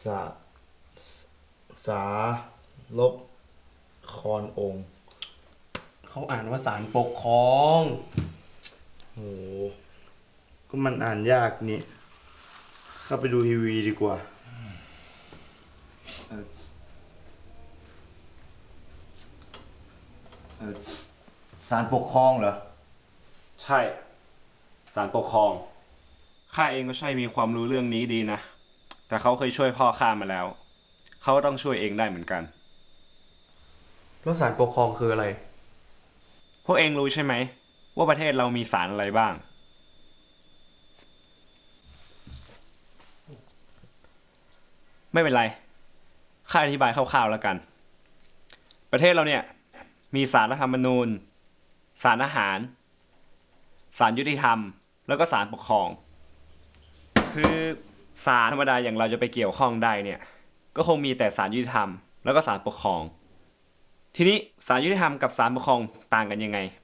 สาสาลบคอนองค์เขาอ่านว่าศาลปกครองโหก็มันอ่านยากนี่เข้าไปดูทีวีดีกว่าศาลปกครองเหรอใช่ศาลปกครองข้าเองก็ใช่มีความรู้เรื่องนี้ดีนะแต่เขาเคยช่วยพ่อข้ามาแล้วเขาต้องช่วยเองได้เหมือนกันแล้วศาลปกครองคืออะไรพวกเองรู้ใช่ไหมว่าประเทศเรามีศาลอะไรบ้างไม่เป็นไรข้าอธิบายคร่าวๆแล้วกันประเทศเราเนี่ยมีศาลรัฐธรรมนูญศาลอาหารศาลยุติธรรมแล้วก็ศาลปกครองคือศาลธรรมดาอย่างเราจะไปเกี่ยวข้องได้เนี่ยก็คงมีแต่ศาลยุติธรรมแล้วก็ศาลปกครองทีนี้ศาลยุติธรรมกับศาลปกครองต่างกันยังไง